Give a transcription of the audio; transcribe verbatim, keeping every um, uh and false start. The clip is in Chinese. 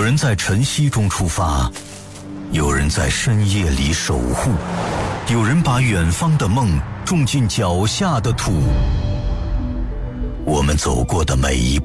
人在晨曦中出发，有人在深夜里守护，有人把远方的梦种进脚下的土。我们走过的每一